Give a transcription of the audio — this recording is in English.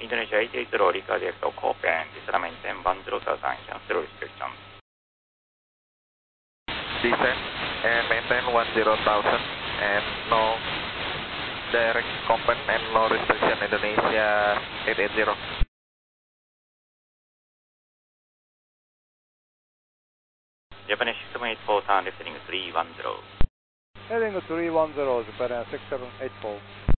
Indonesia 880 recorded open, solamente en 10,000, cancel restriction. Descend and maintain 10,000 and no direct combat and no restriction Indonesia 880. Japan 678 lifting 310. Heading 310, Japan 6784.